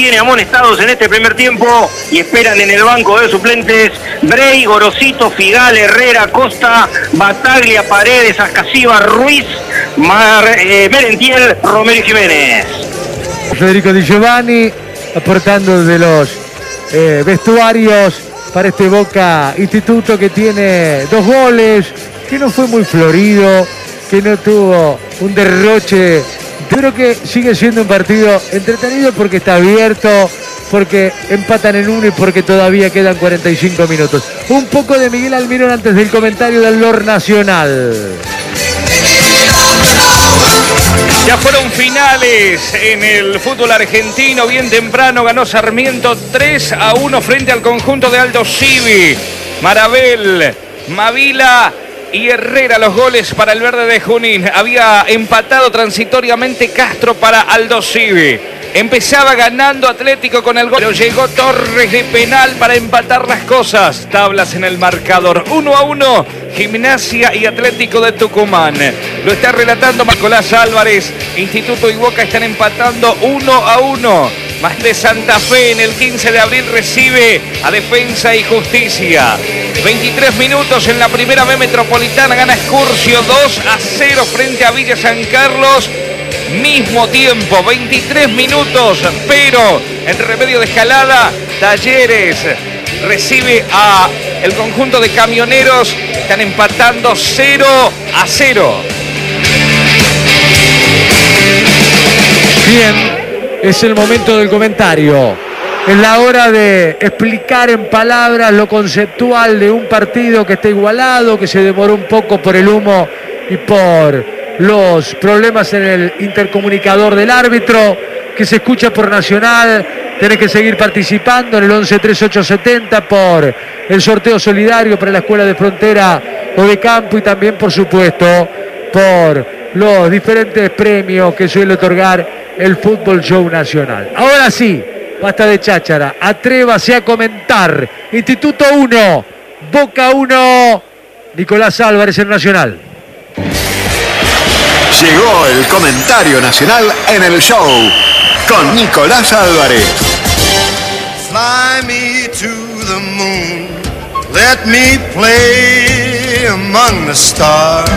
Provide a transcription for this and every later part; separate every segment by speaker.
Speaker 1: tiene amonestados en este primer tiempo y esperan en el banco de suplentes Brey, Gorosito, Figal, Herrera, Costa, Bataglia, Paredes, Ascasiba, Ruiz, Merentiel, Romero y Jiménez.
Speaker 2: Federico Di Giovanni aportando de los vestuarios para este Boca Instituto, que tiene 2 goles, que no fue muy florido, que no tuvo un derroche, pero que sigue siendo un partido entretenido porque está abierto, porque empatan en 1 y porque todavía quedan 45 minutos. Un poco de Miguel Almirón antes del comentario del LOR Nacional.
Speaker 3: Ya fueron finales en el fútbol argentino. Bien temprano ganó Sarmiento 3-1 frente al conjunto de Aldo Civi. Marabel, Mavila y Herrera los goles para el verde de Junín. Había empatado transitoriamente Castro para Aldo Civi. Empezaba ganando Atlético con el gol, pero llegó Torres de penal para empatar las cosas. Tablas en el marcador. 1-1, Gimnasia y Atlético de Tucumán. Lo está relatando Nicolás Álvarez. Instituto y Boca están empatando 1-1. Más de Santa Fe en el 15 de abril recibe a Defensa y Justicia. 23 minutos en la primera B Metropolitana. Gana Excursio 2-0 frente a Villa San Carlos. Mismo tiempo, 23 minutos, pero en remedio de escalada, Talleres recibe a el conjunto de Camioneros. Están empatando 0-0.
Speaker 2: Bien, es el momento del comentario. Es la hora de explicar en palabras lo conceptual de un partido que está igualado, que se demoró un poco por el humo y por los problemas en el intercomunicador del árbitro, que se escucha por Nacional. Tenés que seguir participando en el 113870 por el sorteo solidario para la Escuela de Frontera o de Campo, y también, por supuesto, por los diferentes premios que suele otorgar el Fútbol Show Nacional. Ahora sí, basta de cháchara, atrévase a comentar. Instituto 1, Boca 1, Nicolás Álvarez en Nacional.
Speaker 4: Llegó el comentario nacional en el show con Nicolás Álvarez.
Speaker 5: Fly me to the moon, let me play among the stars.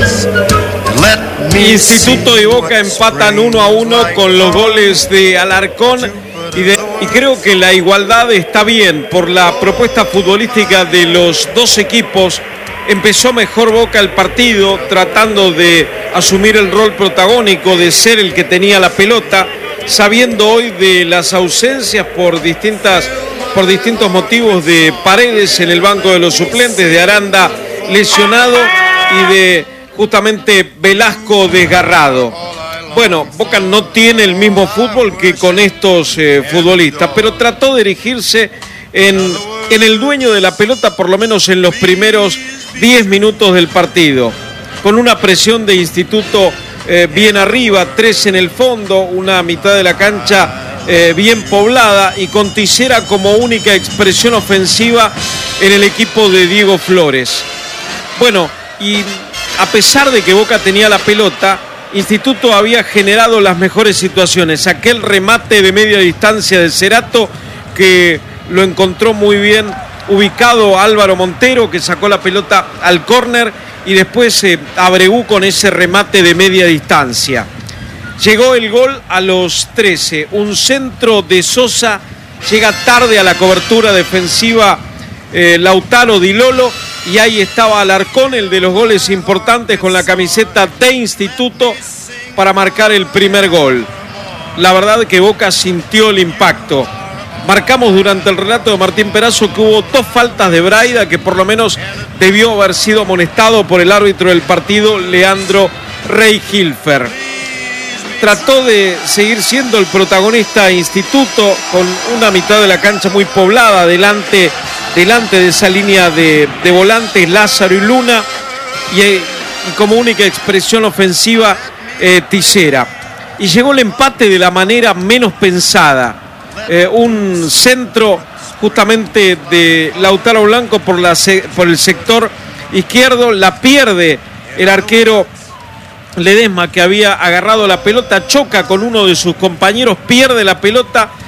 Speaker 5: Let me
Speaker 3: Instituto y Boca empatan 1-1 con los goles de Alarcón y creo que la igualdad está bien por la propuesta futbolística de los dos equipos. Empezó mejor Boca el partido, tratando de asumir el rol protagónico, de ser el que tenía la pelota, sabiendo hoy de las ausencias por distintos motivos de Paredes en el banco de los suplentes, de Aranda lesionado y de justamente Velasco desgarrado. Bueno, Boca no tiene el mismo fútbol que con estos futbolistas, pero trató de erigirse en el dueño de la pelota, por lo menos en los primeros 10 minutos del partido, con una presión de Instituto bien arriba, 3 en el fondo, una mitad de la cancha bien poblada, y con Tisera como única expresión ofensiva en el equipo de Diego Flores. Bueno, y a pesar de que Boca tenía la pelota, Instituto había generado las mejores situaciones. Aquel remate de media distancia de Cerato, que lo encontró muy bien ubicado Álvaro Montero, que sacó la pelota al córner, y después Abregú con ese remate de media distancia. Llegó el gol a los 13, un centro de Sosa, llega tarde a la cobertura defensiva Lautaro Di Lolo, y ahí estaba Alarcón, el de los goles importantes, con la camiseta de Instituto, para marcar el primer gol. La verdad que Boca sintió el impacto. Marcamos durante el relato de Martín Perazo que hubo 2 faltas de Braida, que por lo menos debió haber sido amonestado por el árbitro del partido, Leandro Rey-Hilfer. Trató de seguir siendo el protagonista Instituto, con una mitad de la cancha muy poblada, delante de esa línea de volantes, Lázaro y Luna, y como única expresión ofensiva, Tisera. Y llegó el empate de la manera menos pensada. Un centro justamente de Lautaro Blanco por el sector izquierdo, la pierde el arquero Ledesma, que había agarrado la pelota, choca con uno de sus compañeros, pierde la pelota